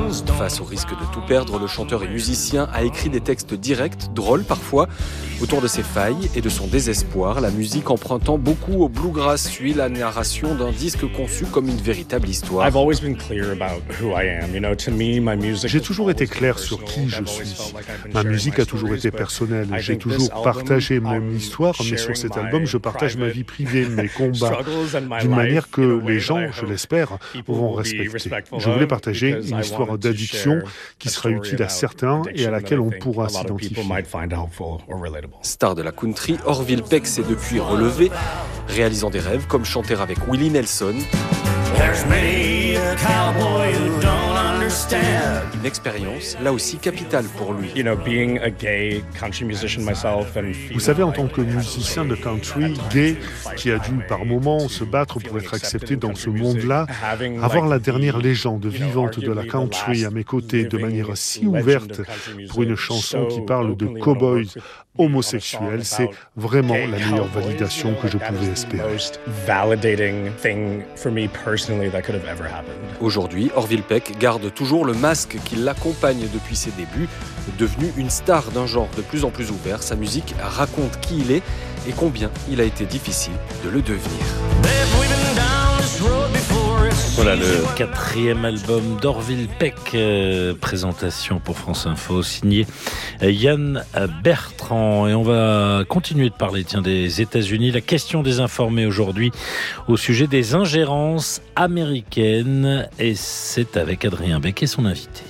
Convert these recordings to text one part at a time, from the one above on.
Face au risque de tout perdre, le chanteur et musicien a écrit des textes directs, drôles parfois, autour de ses failles et de son désespoir. La musique empruntant beaucoup au bluegrass suit la narration d'un disque conçu comme une véritable histoire. J'ai toujours été clair sur qui je suis. Ma musique a toujours été personnelle. J'ai toujours partagé mon histoire, mais sur cet album, je partage ma vie privée, mes combats, d'une manière que les gens, je l'espère, vont respecter. Je voulais partager une histoire d'addiction qui sera utile à certains et à laquelle on pourra s'identifier. Star de la country, Orville Peck s'est depuis relevé, réalisant des rêves comme chanter avec Willie Nelson. Une expérience, là aussi, capitale pour lui. Vous savez, en tant que musicien de country, gay, qui a dû par moments se battre pour être accepté dans ce monde-là, avoir la dernière légende vivante de la country à mes côtés de manière si ouverte pour une chanson qui parle de cow-boys homosexuels, c'est vraiment la meilleure validation que je pouvais espérer. Aujourd'hui, Orville Peck garde toujours le masque qui l'accompagne depuis ses débuts. Devenu une star d'un genre de plus en plus ouvert, sa musique raconte qui il est et combien il a été difficile de le devenir. Voilà le 4e album d'Orville Peck, présentation pour France Info, signé Yann Bertrand. Et on va continuer de parler des États-Unis. La question des informés aujourd'hui au sujet des ingérences américaines. Et c'est avec Adrien Beck et son invité.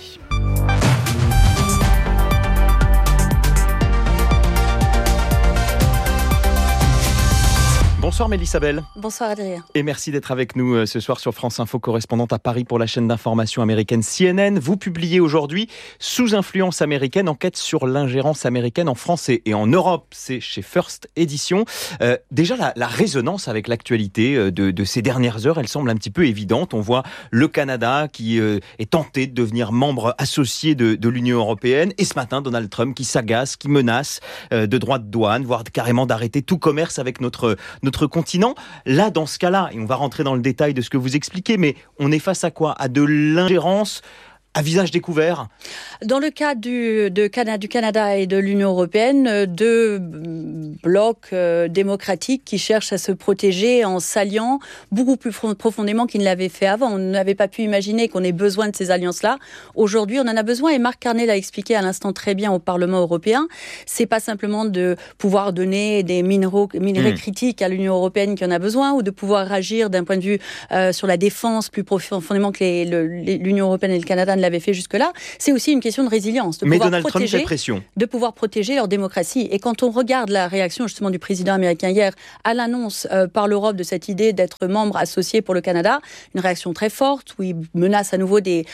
Bonsoir Mélissa Bell. Bonsoir Adrien. Et merci d'être avec nous ce soir sur France Info, correspondante à Paris pour la chaîne d'information américaine CNN. Vous publiez aujourd'hui Sous influence américaine, enquête sur l'ingérence américaine en France et en Europe. C'est chez First Edition. Déjà la résonance avec l'actualité de ces dernières heures, elle semble un petit peu évidente. On voit le Canada qui est tenté de devenir membre associé de l'Union européenne. Et ce matin, Donald Trump qui s'agace, qui menace de droits de douane, voire carrément d'arrêter tout commerce avec notre continent. Là, dans ce cas-là, et on va rentrer dans le détail de ce que vous expliquez, mais on est face à quoi ? À de l'ingérence à visage découvert ? Dans le cas du Canada et de l'Union européenne, deux blocs démocratiques qui cherchent à se protéger en s'alliant beaucoup plus profondément qu'ils ne l'avaient fait avant. On n'avait pas pu imaginer qu'on ait besoin de ces alliances-là. Aujourd'hui, on en a besoin et Mark Carney l'a expliqué à l'instant très bien au Parlement européen. C'est pas simplement de pouvoir donner des minerais critiques à l'Union européenne qui en a besoin ou de pouvoir agir d'un point de vue sur la défense plus profondément que l'Union européenne et le Canada ne l'avaient fait jusque-là. C'est aussi une question de résilience, mais Donald Trump fait pression. De pouvoir protéger leur démocratie. Et quand on regarde la réaction justement du président américain hier à l'annonce par l'Europe de cette idée d'être membre associé pour le Canada, une réaction très forte où il menace à nouveau des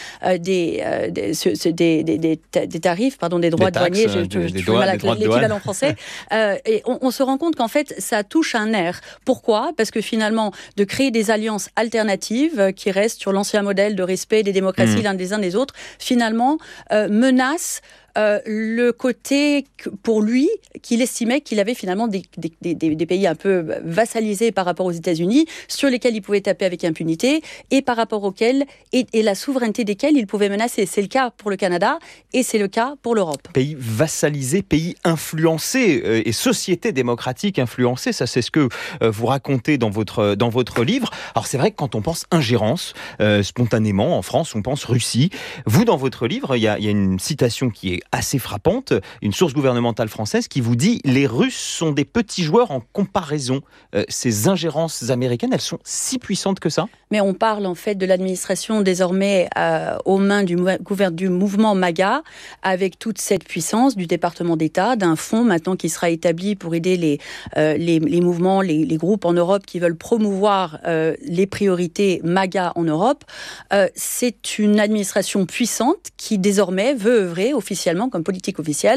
tarifs, des droits douaniers, l'équivalent français. Et on se rend compte qu'en fait, ça touche un nerf. Pourquoi ? Parce que finalement, de créer des alliances alternatives qui restent sur l'ancien modèle de respect des démocraties l'un des uns des autres, finalement, menace le côté, pour lui, qu'il estimait qu'il avait finalement des pays un peu vassalisés par rapport aux États-Unis, sur lesquels il pouvait taper avec impunité, et par rapport auxquels, et la souveraineté desquels il pouvait menacer. C'est le cas pour le Canada, et c'est le cas pour l'Europe. Pays vassalisés, pays influencés, et sociétés démocratiques influencées, ça c'est ce que vous racontez dans votre livre. Alors c'est vrai que quand on pense ingérence, spontanément, en France, on pense Russie. Vous, dans votre livre, il y a une citation qui est assez frappante, une source gouvernementale française qui vous dit « Les Russes sont des petits joueurs en comparaison ». Ces ingérences américaines, elles sont si puissantes que ça ? Mais on parle en fait de l'administration désormais aux mains du mouvement MAGA, avec toute cette puissance du département d'État, d'un fonds maintenant qui sera établi pour aider les mouvements, les groupes en Europe qui veulent promouvoir les priorités MAGA en Europe. C'est une administration puissante qui désormais veut œuvrer officiellement officiellement, comme politique officielle,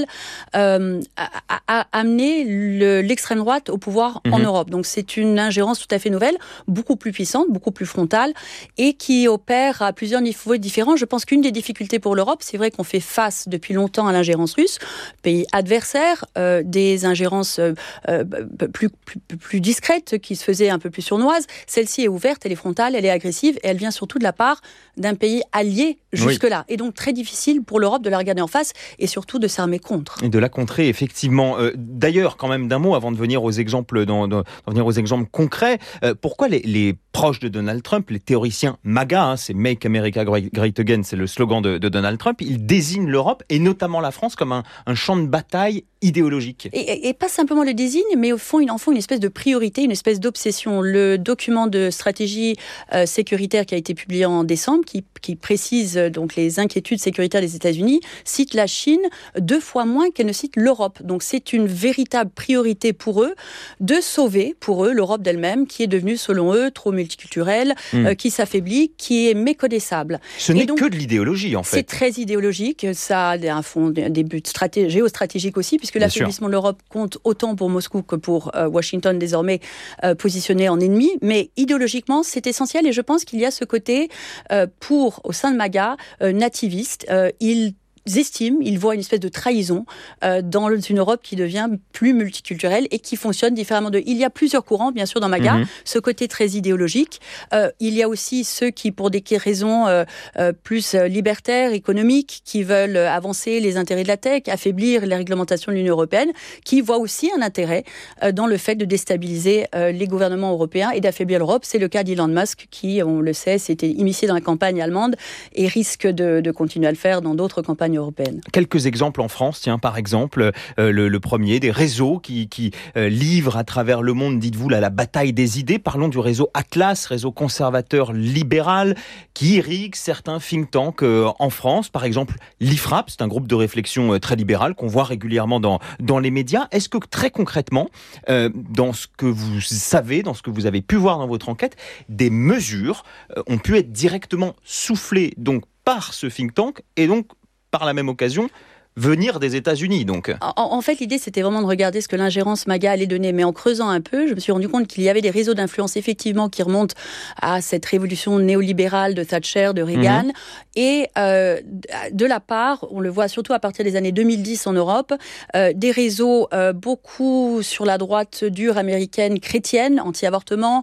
a amené l'extrême droite au pouvoir en Europe. Donc c'est une ingérence tout à fait nouvelle, beaucoup plus puissante, beaucoup plus frontale, et qui opère à plusieurs niveaux différents. Je pense qu'une des difficultés pour l'Europe, c'est vrai qu'on fait face depuis longtemps à l'ingérence russe, pays adversaire, des ingérences plus discrètes qui se faisaient un peu plus sournoises. Celle-ci est ouverte, elle est frontale, elle est agressive, et elle vient surtout de la part d'un pays allié jusque-là. Et donc très difficile pour l'Europe de la regarder en face et surtout de s'armer contre. Et de la contrer, effectivement. D'ailleurs, quand même d'un mot, avant de venir aux exemples, venir aux exemples concrets, pourquoi les proches de Donald Trump, les théoriciens MAGA, c'est Make America Great Again, c'est le slogan de Donald Trump, ils désignent l'Europe et notamment la France comme un champ de bataille idéologique. Et pas simplement le désignent, mais au fond, ils en font une espèce de priorité, une espèce d'obsession. Le document de stratégie sécuritaire qui a été publié en décembre, qui précise donc les inquiétudes sécuritaires des États-Unis, cite la Chine 2 fois moins qu'elle ne cite l'Europe. Donc c'est une véritable priorité pour eux de sauver, pour eux, l'Europe d'elle-même, qui est devenue, selon eux, trop multiculturelle, qui s'affaiblit, qui est méconnaissable. Ce n'est donc que de l'idéologie, en fait. C'est très idéologique. Ça a des buts géostratégiques aussi, puisque l'affaiblissement de l'Europe compte autant pour Moscou que pour Washington, désormais positionné en ennemi. Mais idéologiquement, c'est essentiel, et je pense qu'il y a ce côté, au sein de MAGA, nativiste. Ils voient une espèce de trahison dans une Europe qui devient plus multiculturelle et qui fonctionne différemment d'eux. Il y a plusieurs courants, bien sûr, dans MAGA, ce côté très idéologique. Il y a aussi ceux qui, pour des raisons plus libertaires, économiques, qui veulent avancer les intérêts de la tech, affaiblir les réglementations de l'Union européenne, qui voient aussi un intérêt dans le fait de déstabiliser les gouvernements européens et d'affaiblir l'Europe. C'est le cas d'Elon Musk, qui, on le sait, s'était immiscé dans la campagne allemande et risque de continuer à le faire dans d'autres campagnes européenne. Quelques exemples en France, tiens, par exemple, le premier, des réseaux qui livrent à travers le monde, dites-vous, la bataille des idées. Parlons du réseau Atlas, réseau conservateur libéral, qui irrigue certains think tanks en France. Par exemple, l'IFRAP, c'est un groupe de réflexion très libéral qu'on voit régulièrement dans les médias. Est-ce que très concrètement, dans ce que vous savez, dans ce que vous avez pu voir dans votre enquête, des mesures ont pu être directement soufflées donc par ce think tank et donc par la même occasion, venir des États-Unis, donc. En fait, l'idée, c'était vraiment de regarder ce que l'ingérence MAGA allait donner. Mais en creusant un peu, je me suis rendu compte qu'il y avait des réseaux d'influence, effectivement, qui remontent à cette révolution néolibérale de Thatcher, de Reagan. Et de la part, on le voit surtout à partir des années 2010 en Europe, des réseaux beaucoup sur la droite dure américaine chrétienne, anti-avortement,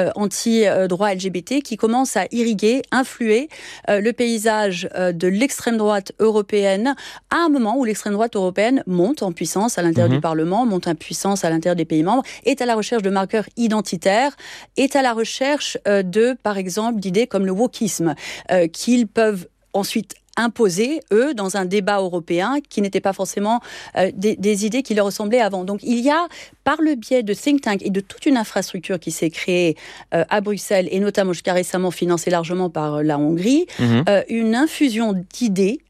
anti-droit LGBT, qui commencent à irriguer, influer le paysage de l'extrême droite européenne à un moment où l'extrême droite européenne monte en puissance à l'intérieur du Parlement, monte en puissance à l'intérieur des pays membres, est à la recherche de marqueurs identitaires, est à la recherche par exemple, d'idées comme le wokisme, qu'ils peuvent ensuite imposer, eux, dans un débat européen qui n'était pas forcément des idées qui leur ressemblaient avant. Donc il y a, par le biais de think tanks et de toute une infrastructure qui s'est créée à Bruxelles, et notamment jusqu'à récemment financée largement par la Hongrie, une infusion d'idées,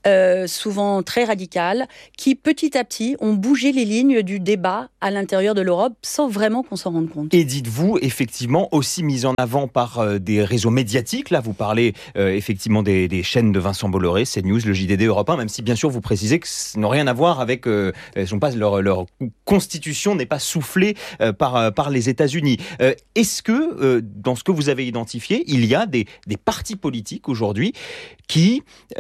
souvent très radicales, qui petit à petit ont bougé les lignes du débat à l'intérieur de l'Europe sans vraiment qu'on s'en rende compte. Et dites-vous, effectivement, aussi mis en avant par des réseaux médiatiques, là vous parlez effectivement des chaînes de Vincent Bolloré, CNews, le JDD Europe 1, même si bien sûr vous précisez que ça n'a rien à voir avec leur constitution n'est pas soufflée par les États-Unis. Est-ce que dans ce que vous avez identifié, il y a des partis politiques aujourd'hui qui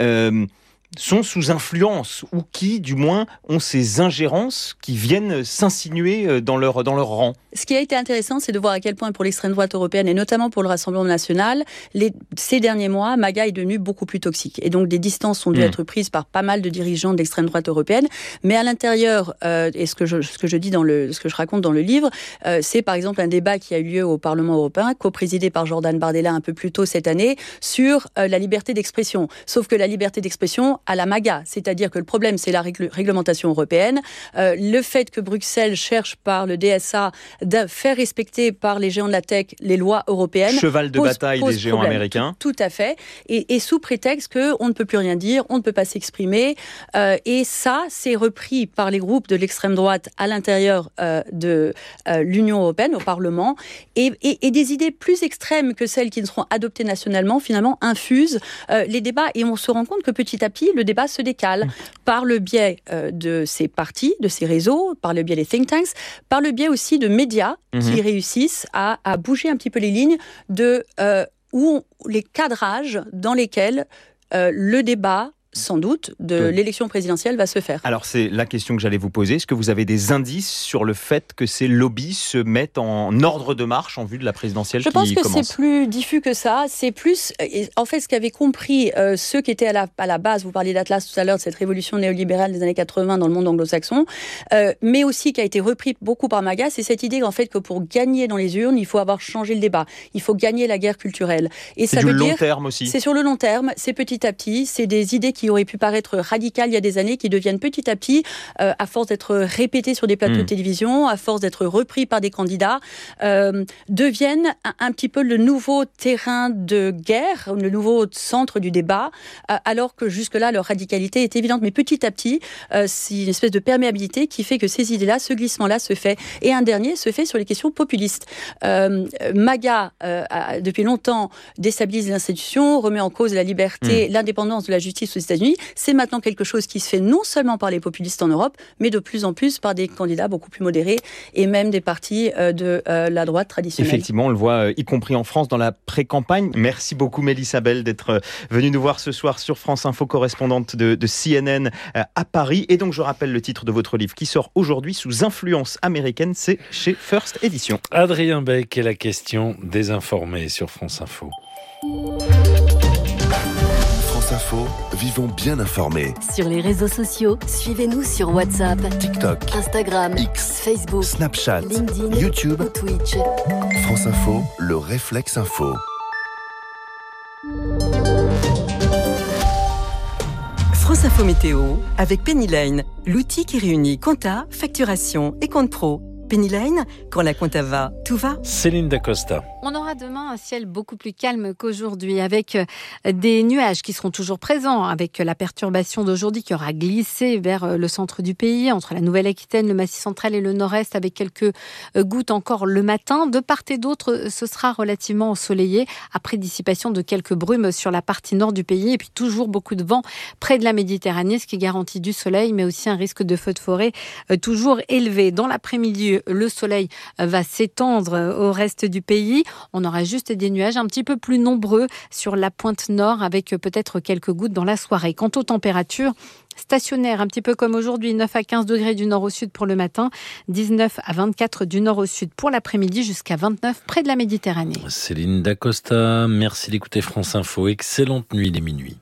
sont sous influence ou qui, du moins, ont ces ingérences qui viennent s'insinuer dans leur rang? Ce qui a été intéressant, c'est de voir à quel point pour l'extrême droite européenne et notamment pour le Rassemblement national, ces derniers mois, MAGA est devenu beaucoup plus toxique. Et donc des distances ont dû être prises par pas mal de dirigeants de l'extrême droite européenne. Mais à l'intérieur, et ce que je dis ce que je raconte dans le livre, c'est par exemple un débat qui a eu lieu au Parlement européen, co-présidé par Jordan Bardella un peu plus tôt cette année, sur la liberté d'expression. Sauf que la liberté d'expression à la MAGA, c'est-à-dire que le problème, c'est la réglementation européenne, le fait que Bruxelles cherche par le DSA de faire respecter par les géants de la tech les lois européennes. Cheval de bataille des géants américains. Tout à fait. Et sous prétexte qu'on ne peut plus rien dire, on ne peut pas s'exprimer. Et ça, c'est repris par les groupes de l'extrême droite à l'intérieur de l'Union européenne, au Parlement. Et des idées plus extrêmes que celles qui ne seront adoptées nationalement, finalement, infusent les débats. Et on se rend compte que petit à petit, le débat se décale par le biais de ces partis, de ces réseaux, par le biais des think tanks, par le biais aussi de médias qui réussissent à bouger un petit peu les lignes de les cadrages dans lesquels le débat, sans doute, de l'élection présidentielle va se faire. Alors c'est la question que j'allais vous poser. Est-ce que vous avez des indices sur le fait que ces lobbies se mettent en ordre de marche en vue de la présidentielle qui commence ? Je pense que c'est plus diffus que ça. C'est plus, en fait, ce qu'avaient compris ceux qui étaient à la base, vous parliez d'Atlas tout à l'heure, de cette révolution néolibérale des années 80 dans le monde anglo-saxon, mais aussi qui a été repris beaucoup par MAGA, c'est cette idée qu'en fait, que pour gagner dans les urnes, il faut avoir changé le débat. Il faut gagner la guerre culturelle. Et c'est ça veut du long dire, terme aussi. C'est sur le long terme, c'est petit à petit, c'est des idées qui auraient pu paraître radicales il y a des années, qui deviennent petit à petit, à force d'être répétées sur des plateaux de télévision, à force d'être repris par des candidats, deviennent un petit peu le nouveau terrain de guerre, le nouveau centre du débat, alors que jusque-là, leur radicalité est évidente. Mais petit à petit, c'est une espèce de perméabilité qui fait que ces idées-là, ce glissement-là se fait. Et un dernier se fait sur les questions populistes. MAGA, depuis longtemps, déstabilise l'institution, remet en cause la liberté, l'indépendance de la justice aux États-Unis. C'est maintenant quelque chose qui se fait non seulement par les populistes en Europe, mais de plus en plus par des candidats beaucoup plus modérés et même des partis de la droite traditionnelle. Effectivement, on le voit, y compris en France, dans la pré-campagne. Merci beaucoup, Mélissa Bell, d'être venue nous voir ce soir sur France Info, correspondante de CNN à Paris. Et donc, je rappelle le titre de votre livre qui sort aujourd'hui, Sous influence américaine. C'est chez First Édition. Adrien Beck et la question des informés sur France Info. France Info, vivons bien informés. Sur les réseaux sociaux, suivez-nous sur WhatsApp, TikTok, Instagram, X, Facebook, Snapchat, LinkedIn, YouTube, ou Twitch. France Info, le réflexe info. France Info Météo avec Penny Lane, l'outil qui réunit compta, facturation et compte pro. Penny Lane, quand la compta va, tout va. Céline Dacosta. On aura demain un ciel beaucoup plus calme qu'aujourd'hui, avec des nuages qui seront toujours présents, avec la perturbation d'aujourd'hui qui aura glissé vers le centre du pays, entre la Nouvelle-Aquitaine, le Massif central et le Nord-Est, avec quelques gouttes encore le matin. De part et d'autre, ce sera relativement ensoleillé, après dissipation de quelques brumes sur la partie nord du pays, et puis toujours beaucoup de vent près de la Méditerranée, ce qui garantit du soleil, mais aussi un risque de feu de forêt toujours élevé. Dans l'après-midi, le soleil va s'étendre au reste du pays. On aura juste des nuages un petit peu plus nombreux sur la pointe nord, avec peut-être quelques gouttes dans la soirée. Quant aux températures, stationnaire, un petit peu comme aujourd'hui, 9 à 15 degrés du nord au sud pour le matin, 19 à 24 du nord au sud pour l'après-midi, jusqu'à 29 près de la Méditerranée. Céline Dacosta, merci d'écouter France Info. Excellente nuit, les minuit.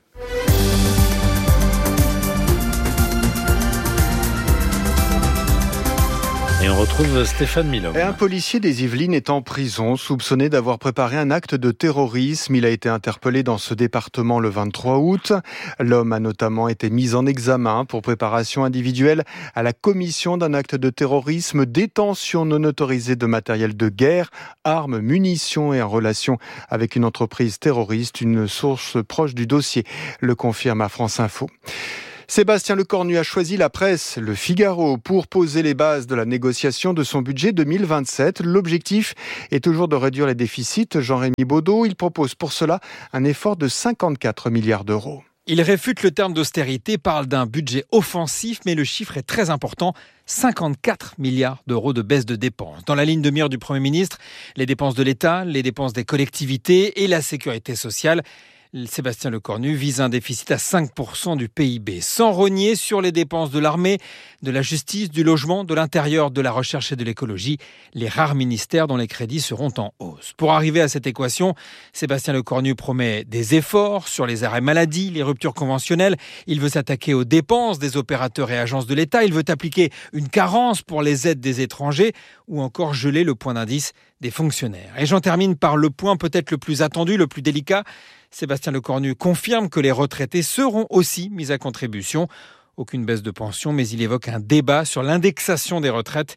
Et on retrouve Stéphane Milhomme. Un policier des Yvelines est en prison, soupçonné d'avoir préparé un acte de terrorisme. Il a été interpellé dans ce département le 23 août. L'homme a notamment été mis en examen pour préparation individuelle à la commission d'un acte de terrorisme, détention non autorisée de matériel de guerre, armes, munitions et en relation avec une entreprise terroriste. Une source proche du dossier le confirme à France Info. Sébastien Lecornu a choisi la presse, Le Figaro, pour poser les bases de la négociation de son budget 2027. L'objectif est toujours de réduire les déficits. Jean-Rémy Baudot, il propose pour cela un effort de 54 milliards d'euros. Il réfute le terme d'austérité, parle d'un budget offensif, mais le chiffre est très important. 54 milliards d'euros de baisse de dépenses. Dans la ligne de mire du Premier ministre, les dépenses de l'État, les dépenses des collectivités et la sécurité sociale. Sébastien Lecornu vise un déficit à 5% du PIB, sans rogner sur les dépenses de l'armée, de la justice, du logement, de l'intérieur, de la recherche et de l'écologie, les rares ministères dont les crédits seront en hausse. Pour arriver à cette équation, Sébastien Lecornu promet des efforts sur les arrêts maladie, les ruptures conventionnelles. Il veut s'attaquer aux dépenses des opérateurs et agences de l'État. Il veut appliquer une carence pour les aides des étrangers ou encore geler le point d'indice des fonctionnaires. Et j'en termine par le point peut-être le plus attendu, le plus délicat. Sébastien Lecornu confirme que les retraités seront aussi mis à contribution. Aucune baisse de pension, mais il évoque un débat sur l'indexation des retraites.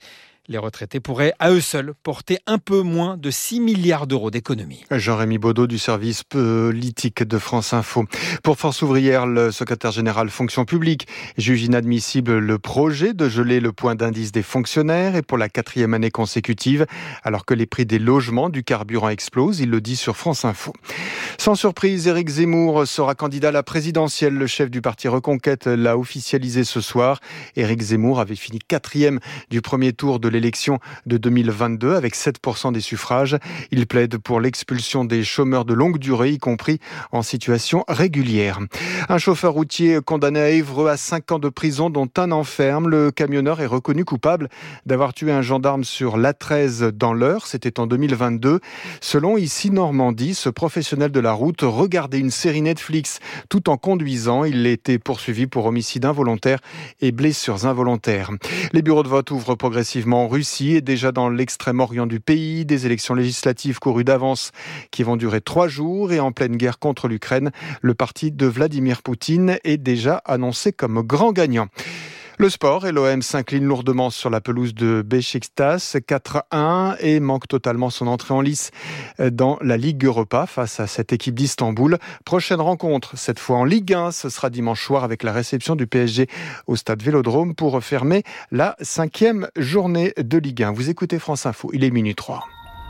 Les retraités pourraient à eux seuls porter un peu moins de 6 milliards d'euros d'économies. Jean-Rémy Baudot du service politique de France Info. Pour Force ouvrière, le secrétaire général fonction publique juge inadmissible le projet de geler le point d'indice des fonctionnaires et pour la 4e année consécutive, alors que les prix des logements, du carburant explosent. Il le dit sur France Info. Sans surprise, Éric Zemmour sera candidat à la présidentielle. Le chef du parti Reconquête l'a officialisé ce soir. Éric Zemmour avait fini 4e du premier tour de l'élection de 2022 avec 7% des suffrages. Il plaide pour l'expulsion des chômeurs de longue durée, y compris en situation régulière. Un chauffeur routier condamné à Évreux à 5 ans de prison, dont un an ferme. Le camionneur est reconnu coupable d'avoir tué un gendarme sur l'A13 dans l'Eure. C'était en 2022. Selon Ici Normandie, ce professionnel de la route regardait une série Netflix tout en conduisant. Il a été poursuivi pour homicide involontaire et blessures involontaires. Les bureaux de vote ouvrent progressivement en Russie et déjà dans l'extrême-orient du pays. Des élections législatives courues d'avance qui vont durer 3 jours et en pleine guerre contre l'Ukraine. Le parti de Vladimir Poutine est déjà annoncé comme grand gagnant. Le sport, et l'OM s'incline lourdement sur la pelouse de Beşiktaş 4-1 et manque totalement son entrée en lice dans la Ligue Europa face à cette équipe d'Istanbul. Prochaine rencontre, cette fois en Ligue 1, ce sera dimanche soir avec la réception du PSG au stade Vélodrome pour fermer la 5e journée de Ligue 1. Vous écoutez France Info, il est minuit 3.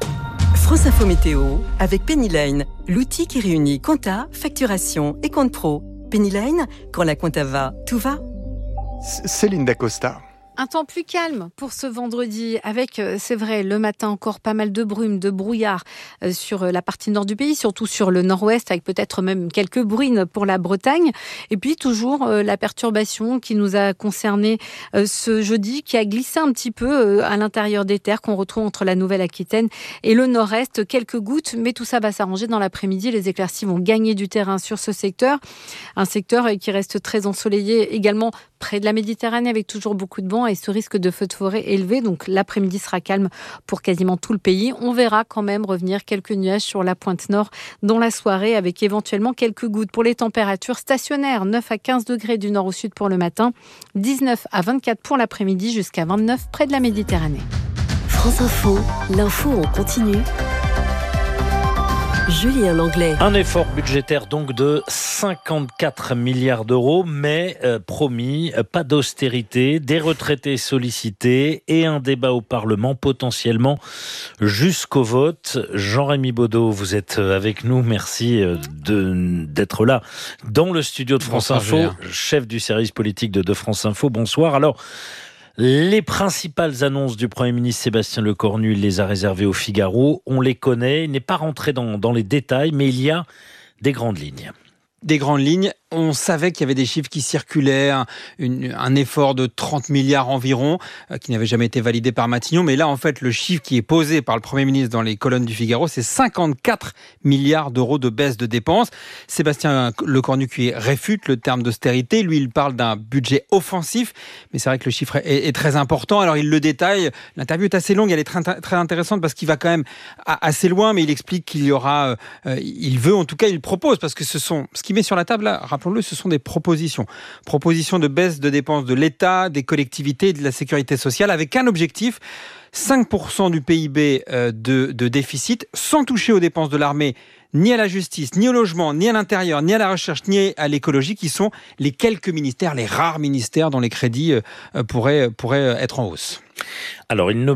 France Info Météo avec Penny Lane, l'outil qui réunit compta, facturation et compte pro. Penny Lane, quand la compta va, tout va. Céline Dacosta. Un temps plus calme pour ce vendredi avec, c'est vrai, le matin encore pas mal de brume, de brouillard sur la partie nord du pays, surtout sur le nord-ouest avec peut-être même quelques bruines pour la Bretagne. Et puis toujours la perturbation qui nous a concerné ce jeudi, qui a glissé un petit peu à l'intérieur des terres qu'on retrouve entre la Nouvelle-Aquitaine et le nord-est. Quelques gouttes, mais tout ça va s'arranger dans l'après-midi. Les éclaircies vont gagner du terrain sur ce secteur. Un secteur qui reste très ensoleillé également près de la Méditerranée avec toujours beaucoup de vent et ce risque de feux de forêt élevé. Donc l'après-midi sera calme pour quasiment tout le pays. On verra quand même revenir quelques nuages sur la pointe nord dans la soirée avec éventuellement quelques gouttes. Pour les températures stationnaires, 9 à 15 degrés du nord au sud pour le matin, 19 à 24 pour l'après-midi jusqu'à 29 près de la Méditerranée. France Info, l'info en continu. Julien Langlais. Un effort budgétaire donc de 54 milliards d'euros, mais promis, pas d'austérité, des retraités sollicités et un débat au Parlement potentiellement jusqu'au vote. Jean-Rémy Baudot, vous êtes avec nous, merci d'être là dans le studio de France Info, chef du service politique de France Info. Bonsoir. Alors, les principales annonces du Premier ministre Sébastien Lecornu, il les a réservées au Figaro. On les connaît, il n'est pas rentré dans les détails, mais il y a des grandes lignes. Des grandes lignes. On savait qu'il y avait des chiffres qui circulaient, un effort de 30 milliards environ, qui n'avait jamais été validé par Matignon. Mais là, en fait, le chiffre qui est posé par le Premier ministre dans les colonnes du Figaro, c'est 54 milliards d'euros de baisse de dépenses. Sébastien Lecornu qui réfute le terme d'austérité. Lui, il parle d'un budget offensif. Mais c'est vrai que le chiffre est très important. Alors, il le détaille. L'interview est assez longue. Elle est très, très intéressante parce qu'il va quand même assez loin. Mais il explique qu'il y aura... il veut, en tout cas, il propose. Parce que ce qu'il met sur la table, là, rappelons-le, ce sont des propositions. Propositions de baisse de dépenses de l'État, des collectivités et de la sécurité sociale avec un objectif, 5% du PIB de déficit, sans toucher aux dépenses de l'armée, ni à la justice, ni au logement, ni à l'intérieur, ni à la recherche, ni à l'écologie, qui sont les quelques ministères, les rares ministères dont les crédits pourraient être en hausse. Alors, il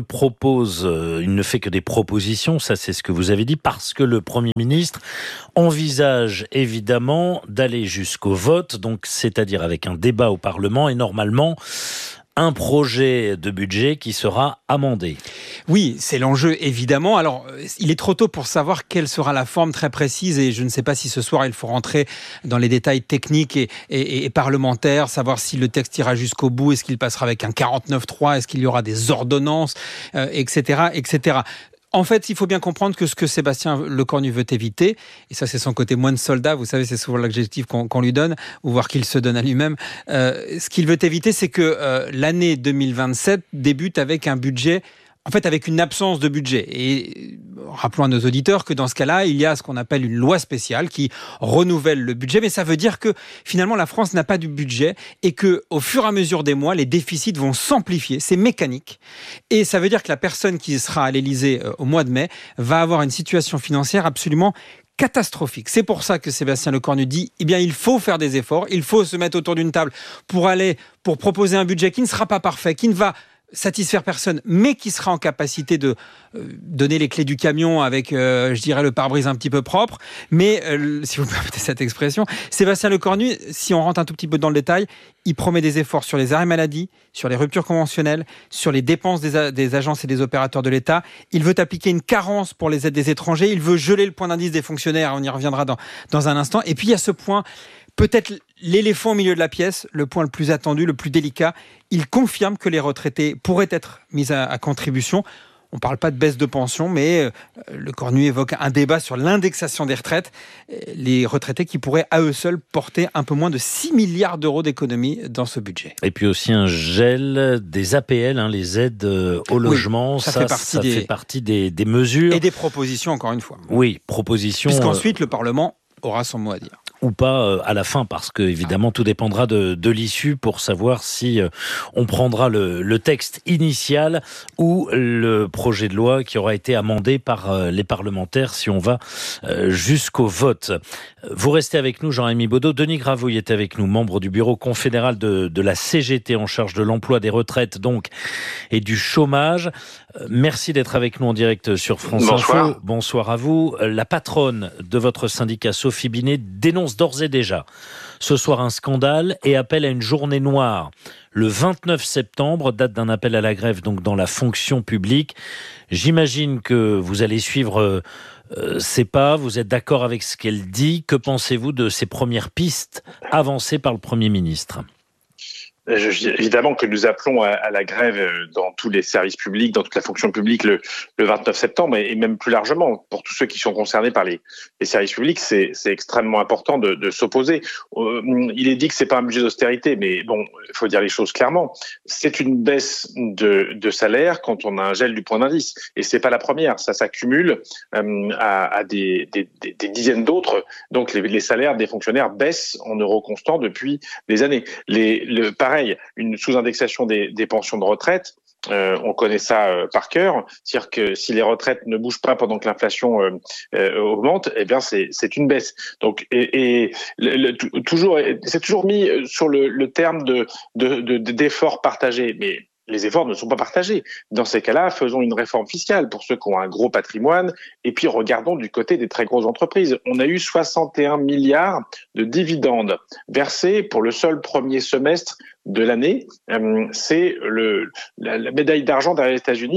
ne fait que des propositions, ça c'est ce que vous avez dit, parce que le Premier ministre envisage évidemment d'aller jusqu'au vote, donc c'est-à-dire avec un débat au Parlement et normalement un projet de budget qui sera amendé. Oui, c'est l'enjeu évidemment. Alors, il est trop tôt pour savoir quelle sera la forme très précise et je ne sais pas si ce soir il faut rentrer dans les détails techniques et parlementaires, savoir si le texte ira jusqu'au bout, est-ce qu'il passera avec un 49.3, est-ce qu'il y aura des ordonnances, etc., etc. En fait, il faut bien comprendre que ce que Sébastien Lecornu veut éviter, et ça c'est son côté moine soldat, vous savez, c'est souvent l'adjectif qu'on lui donne, ou voire qu'il se donne à lui-même, ce qu'il veut éviter, c'est que l'année 2027 débute avec un budget en fait, avec une absence de budget. Et rappelons à nos auditeurs que dans ce cas-là, il y a ce qu'on appelle une loi spéciale qui renouvelle le budget. Mais ça veut dire que finalement, la France n'a pas de budget et que, au fur et à mesure des mois, les déficits vont s'amplifier. C'est mécanique. Et ça veut dire que la personne qui sera à l'Élysée au mois de mai va avoir une situation financière absolument catastrophique. C'est pour ça que Sébastien Lecornu dit, il faut faire des efforts, il faut se mettre autour d'une table pour proposer un budget qui ne sera pas parfait, qui ne va satisfaire personne, mais qui sera en capacité de donner les clés du camion avec, je dirais, le pare-brise un petit peu propre. Mais, si vous permettez cette expression, Sébastien Lecornu, si on rentre un tout petit peu dans le détail, il promet des efforts sur les arrêts maladie, sur les ruptures conventionnelles, sur les dépenses des agences et des opérateurs de l'État. Il veut appliquer une carence pour les aides des étrangers. Il veut geler le point d'indice des fonctionnaires. On y reviendra dans un instant. Et puis, il y a ce point, peut-être l'éléphant au milieu de la pièce, le point le plus attendu, le plus délicat. Il confirme que les retraités pourraient être mis à contribution. On ne parle pas de baisse de pension, mais Lecornu évoque un débat sur l'indexation des retraites. Les retraités qui pourraient à eux seuls porter un peu moins de 6 milliards d'euros d'économies dans ce budget. Et puis aussi un gel des APL, les aides au logement. Ça fait partie des mesures. Et des propositions, encore une fois. Oui, propositions. Puisqu'ensuite, le Parlement aura son mot à dire. Ou pas à la fin, parce que évidemment tout dépendra de l'issue pour savoir si on prendra le texte initial ou le projet de loi qui aura été amendé par les parlementaires si on va jusqu'au vote. Vous restez avec nous, Jean-Rémy Baudot. Denis Gravouille est avec nous, membre du bureau confédéral de la CGT en charge de l'emploi, des retraites donc et du chômage. Merci d'être avec nous en direct sur France Info. Bonsoir à vous. La patronne de votre syndicat, Sophie Binet, dénonce d'ores et déjà ce soir un scandale et appelle à une journée noire. Le 29 septembre, date d'un appel à la grève donc dans la fonction publique. J'imagine que vous allez suivre ces pas, vous êtes d'accord avec ce qu'elle dit. Que pensez-vous de ces premières pistes avancées par le Premier ministre ? Évidemment que nous appelons à la grève dans tous les services publics, dans toute la fonction publique le 29 septembre et même plus largement pour tous ceux qui sont concernés par les services publics. C'est extrêmement important de s'opposer. Il est dit que c'est pas un budget d'austérité, mais bon, il faut dire les choses clairement. C'est une baisse de salaire quand on a un gel du point d'indice et c'est pas la première. Ça s'accumule à des dizaines d'autres. Donc les salaires des fonctionnaires baissent en euros constants depuis des années. Pareil, une sous-indexation des pensions de retraite, on connaît ça par cœur. C'est-à-dire que si les retraites ne bougent pas pendant que l'inflation augmente, eh bien c'est une baisse. Donc c'est toujours mis sur le terme d'efforts partagés, mais les efforts ne sont pas partagés. Dans ces cas-là, faisons une réforme fiscale pour ceux qui ont un gros patrimoine et puis regardons du côté des très grosses entreprises. On a eu 61 milliards de dividendes versés pour le seul premier semestre de l'année. C'est la médaille d'argent derrière les États-Unis.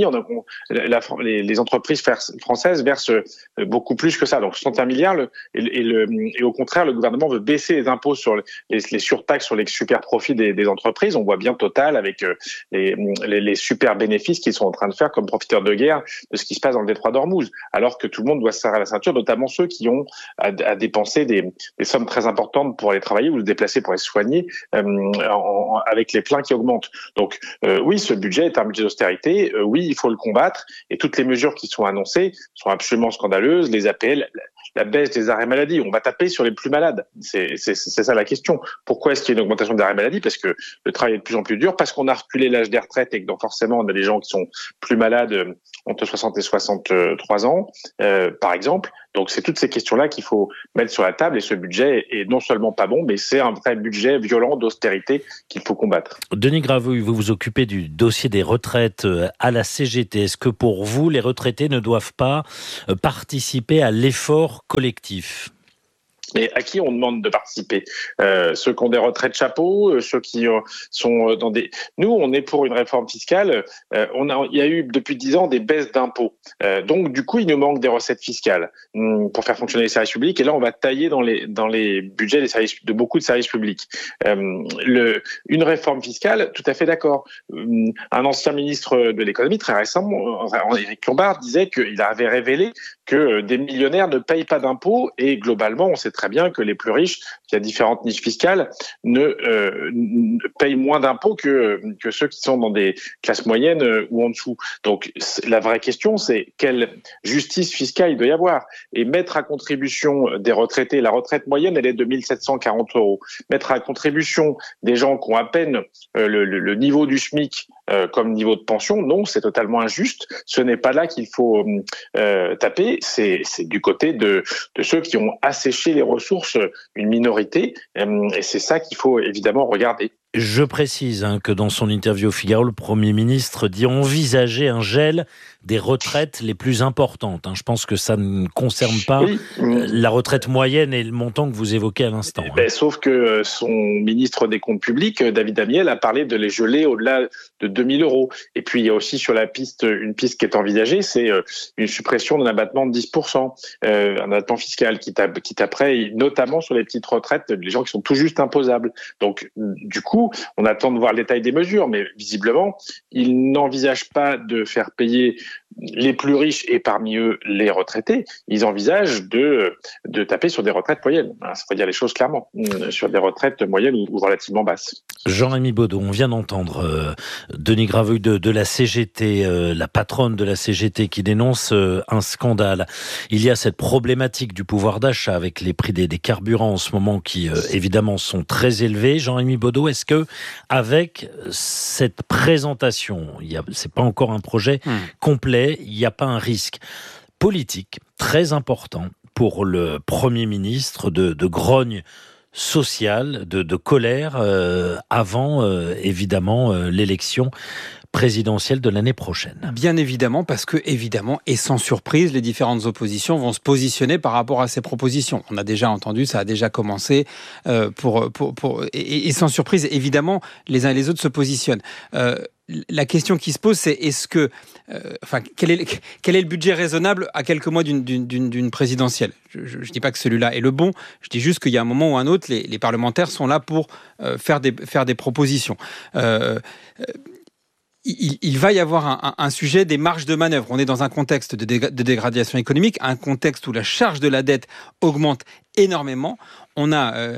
Les entreprises françaises versent beaucoup plus que ça. Donc 61 milliards. Et au contraire, le gouvernement veut baisser les impôts sur les surtaxes sur les super profits des entreprises. On voit bien Total avec les super bénéfices qu'ils sont en train de faire comme profiteurs de guerre de ce qui se passe dans le détroit d'Ormuz. Alors que tout le monde doit se serrer la ceinture, notamment ceux qui ont à dépenser des sommes très importantes pour aller travailler ou se déplacer pour aller se soigner avec les pleins qui augmentent. Donc oui, ce budget est un budget d'austérité, oui, il faut le combattre, et toutes les mesures qui sont annoncées sont absolument scandaleuses. Les APL, la baisse des arrêts maladie, on va taper sur les plus malades. C'est ça la question. Pourquoi est-ce qu'il y a une augmentation des arrêts maladie ? Parce que le travail est de plus en plus dur, parce qu'on a reculé l'âge des retraites et que donc forcément on a des gens qui sont plus malades entre 60 et 63 ans, par exemple. Donc c'est toutes ces questions-là qu'il faut mettre sur la table, et ce budget est non seulement pas bon, mais c'est un vrai budget violent d'austérité qu'il faut combattre. Denis Gravouille, vous vous occupez du dossier des retraites à la CGT. Est-ce que pour vous, les retraités ne doivent pas participer à l'effort collectif ? Mais à qui on demande de participer ? Ceux qui ont des retraites chapeau, ceux qui sont dans des... Nous, on est pour une réforme fiscale. Il y a eu depuis 10 ans des baisses d'impôts. Donc, du coup, il nous manque des recettes fiscales pour faire fonctionner les services publics. Et là, on va tailler dans les budgets de beaucoup de services publics. Une réforme fiscale, tout à fait d'accord. Un ancien ministre de l'économie, très récemment, Éric Lombard, disait qu'il avait révélé que des millionnaires ne payent pas d'impôts et globalement, on sait très bien que les plus riches, qui a différentes niches fiscales, ne payent moins d'impôts que ceux qui sont dans des classes moyennes ou en dessous. Donc la vraie question, c'est quelle justice fiscale il doit y avoir. Et mettre à contribution des retraités, la retraite moyenne, elle est de 1 740 €. Mettre à contribution des gens qui ont à peine le niveau du SMIC comme niveau de pension, non, c'est totalement injuste. Ce n'est pas là qu'il faut taper, c'est du côté de ceux qui ont asséché les ressources, une minorité, et c'est ça qu'il faut évidemment regarder. Je précise que dans son interview au Figaro, le Premier ministre dit envisager un gel des retraites les plus importantes. Je pense que ça ne concerne pas la retraite moyenne et le montant que vous évoquez à l'instant. Sauf que son ministre des Comptes publics, David Amiel, a parlé de les geler au-delà de 2 000 €. Et puis il y a aussi sur la piste, une piste qui est envisagée, c'est une suppression d'un abattement de 10%, un abattement fiscal qui taperait notamment sur les petites retraites, les gens qui sont tout juste imposables. Donc du coup, on attend de voir le détail des mesures, mais visiblement, il n'envisage pas de faire payer les plus riches et parmi eux les retraités. Ils envisagent de taper sur des retraites moyennes. Il faut dire les choses clairement, sur des retraites moyennes ou relativement basses. Jean-Rémy Baudot, on vient d'entendre Denis Graveuil de la CGT, la patronne de la CGT qui dénonce un scandale. Il y a cette problématique du pouvoir d'achat avec les prix des carburants en ce moment qui évidemment sont très élevés. Jean-Rémy Baudot, est-ce que avec cette présentation, c'est pas encore un projet complet, il n'y a pas un risque politique très important pour le Premier ministre de grogne sociale, de colère avant évidemment l'élection présidentielle de l'année prochaine. Bien évidemment, parce que évidemment, et sans surprise, les différentes oppositions vont se positionner par rapport à ces propositions. On a déjà entendu, ça a déjà commencé, et sans surprise, évidemment, les uns et les autres se positionnent. La question qui se pose, c'est quel est le budget raisonnable à quelques mois d'une présidentielle ? Je ne dis pas que celui-là est le bon, je dis juste qu'il y a un moment ou un autre, les parlementaires sont là pour faire des propositions. Il va y avoir un sujet des marges de manœuvre. On est dans un contexte de dégradation économique, un contexte où la charge de la dette augmente énormément. On a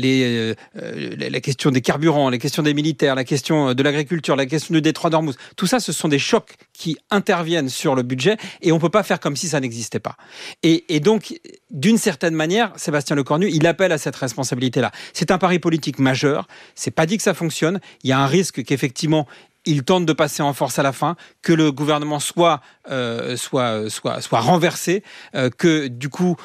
la question des carburants, la question des militaires, la question de l'agriculture, la question du détroit d'Ormuz. Tout ça, ce sont des chocs qui interviennent sur le budget et on ne peut pas faire comme si ça n'existait pas. Et donc, d'une certaine manière, Sébastien Lecornu, il appelle à cette responsabilité-là. C'est un pari politique majeur. C'est pas dit que ça fonctionne. Il y a un risque qu'effectivement, il tente de passer en force à la fin, que le gouvernement soit renversé, que du coup,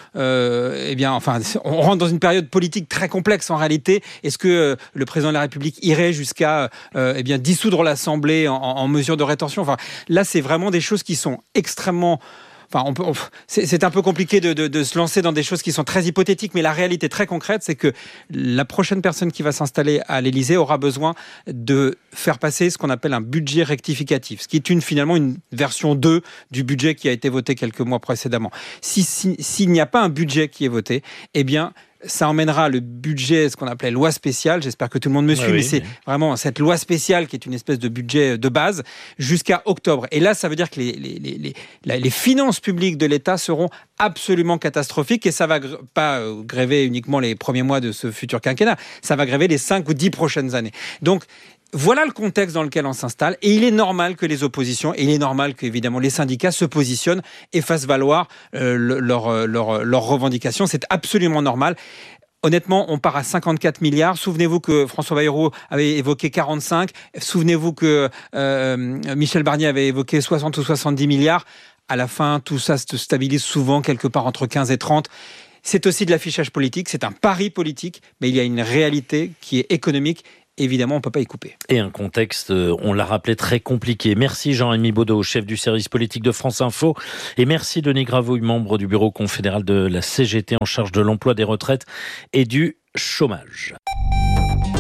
on rentre dans une période politique très complexe en réalité. Est-ce que le président de la République irait jusqu'à dissoudre l'Assemblée en mesure de rétention ? Là, c'est vraiment des choses qui sont extrêmement... c'est un peu compliqué de se lancer dans des choses qui sont très hypothétiques, mais la réalité très concrète, c'est que la prochaine personne qui va s'installer à l'Élysée aura besoin de faire passer ce qu'on appelle un budget rectificatif, ce qui est finalement une version 2 du budget qui a été voté quelques mois précédemment. S'il n'y a pas un budget qui est voté, eh bien, ça emmènera le budget, ce qu'on appelait loi spéciale, j'espère que tout le monde me suit, mais c'est vraiment cette loi spéciale qui est une espèce de budget de base, jusqu'à octobre. Et là, ça veut dire que les finances publiques de l'État seront absolument catastrophiques, et ça va pas gréver uniquement les premiers mois de ce futur quinquennat, ça va gréver les 5 ou 10 prochaines années. Donc, voilà le contexte dans lequel on s'installe, et il est normal que les oppositions, et il est normal qu'évidemment les syndicats se positionnent et fassent valoir leurs revendications. C'est absolument normal. Honnêtement, on part à 54 milliards. Souvenez-vous que François Bayrou avait évoqué 45. Souvenez-vous que Michel Barnier avait évoqué 60 ou 70 milliards. À la fin, tout ça se stabilise souvent quelque part entre 15 et 30. C'est aussi de l'affichage politique, c'est un pari politique, mais il y a une réalité qui est économique. Évidemment, on ne peut pas y couper. Et un contexte, on l'a rappelé, très compliqué. Merci Jean-Rémy Baudot, chef du service politique de France Info. Et merci Denis Graveuil, membre du bureau confédéral de la CGT en charge de l'emploi, des retraites et du chômage.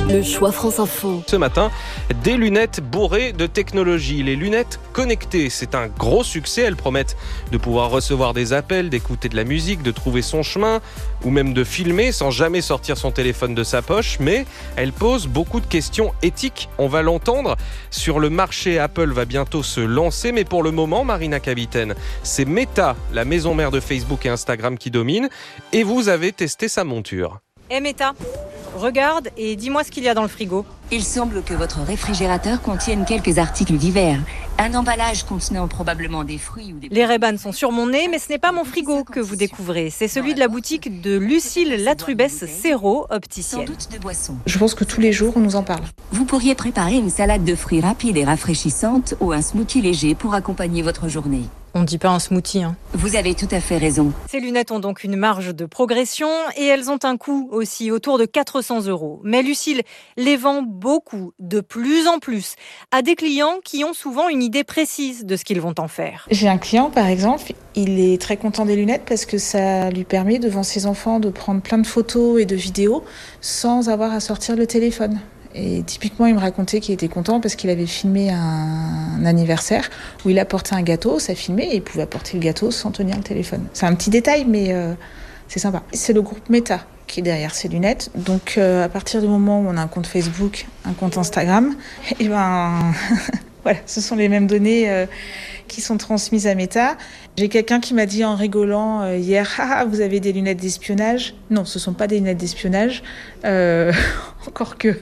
Le choix France Info. Ce matin, des lunettes bourrées de technologie. Les lunettes connectées, c'est un gros succès. Elles promettent de pouvoir recevoir des appels, d'écouter de la musique, de trouver son chemin ou même de filmer sans jamais sortir son téléphone de sa poche. Mais elles posent beaucoup de questions éthiques. On va l'entendre. Sur le marché, Apple va bientôt se lancer. Mais pour le moment, Marina Kapitaine, c'est Meta, la maison mère de Facebook et Instagram qui domine. Et vous avez testé sa monture. Meta, regarde et dis-moi ce qu'il y a dans le frigo. Il semble que votre réfrigérateur contienne quelques articles divers. Un emballage contenant probablement des fruits ou des... Les Ray-Ban sont sur mon nez, mais ce n'est pas mon frigo que vous découvrez. C'est celui de la boutique de Lucille Latrubès Céro, opticienne. Sans doute de boissons. Je pense que tous les jours, on nous en parle. Vous pourriez préparer une salade de fruits rapide et rafraîchissante ou un smoothie léger pour accompagner votre journée. On ne dit pas un smoothie, hein. Vous avez tout à fait raison. Ces lunettes ont donc une marge de progression et elles ont un coût aussi autour de 400 €. Mais Lucille les vend beaucoup, de plus en plus, à des clients qui ont souvent une idée précise de ce qu'ils vont en faire. J'ai un client, par exemple, il est très content des lunettes parce que ça lui permet devant ses enfants de prendre plein de photos et de vidéos sans avoir à sortir le téléphone. Et typiquement, il me racontait qu'il était content parce qu'il avait filmé un anniversaire où il apportait un gâteau, ça filmait et il pouvait apporter le gâteau sans tenir le téléphone. C'est un petit détail, mais c'est sympa. C'est le groupe Meta qui est derrière ces lunettes. Donc, à partir du moment où on a un compte Facebook, un compte Instagram, et voilà, ce sont les mêmes données qui sont transmises à Meta. J'ai quelqu'un qui m'a dit en rigolant hier, vous avez des lunettes d'espionnage. Non, ce ne sont pas des lunettes d'espionnage, encore que...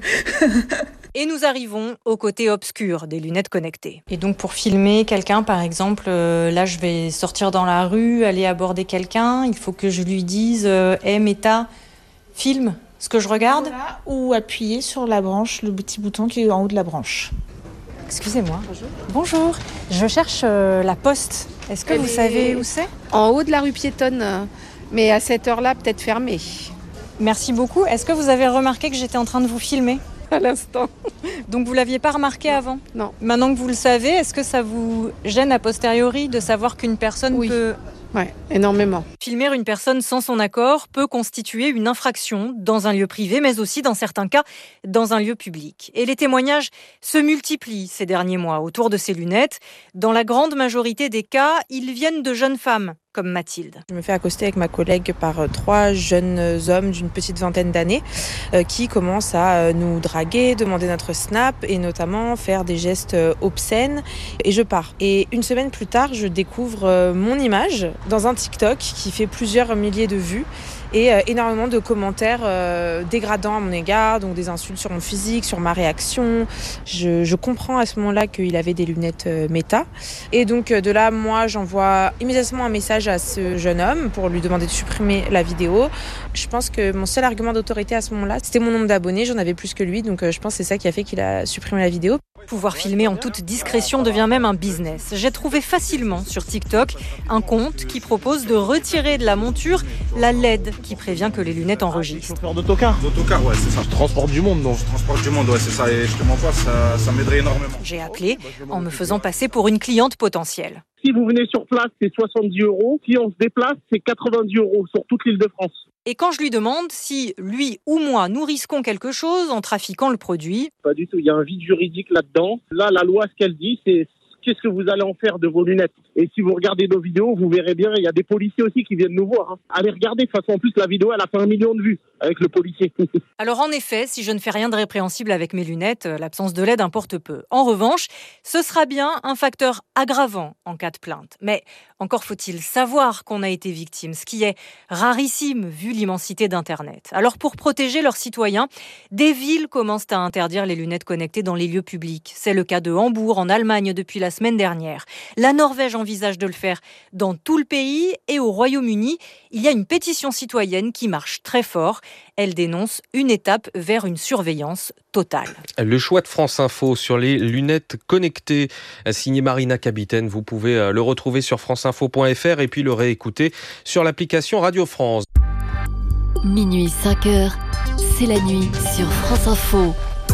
Et nous arrivons au côté obscur des lunettes connectées. Et donc pour filmer quelqu'un, par exemple, là je vais sortir dans la rue, aller aborder quelqu'un, il faut que je lui dise « Hey Meta, filme ce que je regarde ?» Voilà, ou appuyer sur la branche, le petit bouton qui est en haut de la branche. Excusez-moi. Bonjour. Je cherche la Poste. Est-ce que vous savez où c'est ? En haut de la rue piétonne, mais à cette heure-là, peut-être fermée. Merci beaucoup. Est-ce que vous avez remarqué que j'étais en train de vous filmer ? À l'instant. Donc vous ne l'aviez pas remarqué avant ? Non. Maintenant que vous le savez, est-ce que ça vous gêne a posteriori de savoir qu'une personne peut... Oui, énormément. Filmer une personne sans son accord peut constituer une infraction dans un lieu privé, mais aussi, dans certains cas, dans un lieu public. Et les témoignages se multiplient ces derniers mois autour de ces lunettes. Dans la grande majorité des cas, ils viennent de jeunes femmes, comme Mathilde. Je me fais accoster avec ma collègue par 3 jeunes hommes d'une petite vingtaine d'années qui commencent à nous draguer, demander notre snap et notamment faire des gestes obscènes. Et je pars. Et une semaine plus tard, je découvre mon image dans un TikTok qui fait plusieurs milliers de vues et énormément de commentaires dégradants à mon égard, donc des insultes sur mon physique, sur ma réaction. Je comprends à ce moment-là qu'il avait des lunettes Meta. Et donc de là, moi, j'envoie immédiatement un message à ce jeune homme pour lui demander de supprimer la vidéo. Je pense que mon seul argument d'autorité à ce moment-là, c'était mon nombre d'abonnés. J'en avais plus que lui, donc je pense que c'est ça qui a fait qu'il a supprimé la vidéo. Pouvoir filmer en toute discrétion devient même un business. J'ai trouvé facilement sur TikTok un compte qui propose de retirer de la monture la LED qui prévient que les lunettes enregistrent. Chauffeur d'autocar. D'autocar, ouais, c'est ça. Je transporte du monde, donc. Je transporte du monde, ouais, c'est ça. Et je te mens pas, ça m'aiderait énormément. J'ai appelé en me faisant passer pour une cliente potentielle. Si vous venez sur place, c'est 70 €. Si on se déplace, c'est 90 € sur toute l'île de France. Et quand je lui demande si lui ou moi nous risquons quelque chose en trafiquant le produit... Pas du tout, il y a un vide juridique là-dedans. Là, la loi, ce qu'elle dit, c'est qu'est-ce que vous allez en faire de vos lunettes. Et si vous regardez nos vidéos, vous verrez bien, il y a des policiers aussi qui viennent nous voir. Allez regarder, de toute façon, en plus, la vidéo, elle a fait 1 million de vues avec le policier. Alors en effet, si je ne fais rien de répréhensible avec mes lunettes, l'absence de LED importe peu. En revanche, ce sera bien un facteur aggravant en cas de plainte. Mais encore faut-il savoir qu'on a été victime, ce qui est rarissime vu l'immensité d'Internet. Alors pour protéger leurs citoyens, des villes commencent à interdire les lunettes connectées dans les lieux publics. C'est le cas de Hambourg, en Allemagne, depuis la semaine dernière. La Norvège envisage de le faire dans tout le pays et au Royaume-Uni, il y a une pétition citoyenne qui marche très fort. Elle dénonce une étape vers une surveillance totale. Le choix de France Info sur les lunettes connectées, signé Marina Kapitaine. Vous pouvez le retrouver sur franceinfo.fr et puis le réécouter sur l'application Radio France. Minuit 5h, c'est la nuit sur France Info.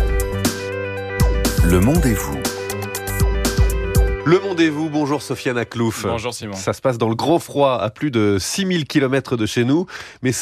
Le monde et vous. Le Monde et vous, bonjour Sofiane Aklouf. Bonjour Simon. Ça se passe dans le grand froid à plus de 6000 km de chez nous, mais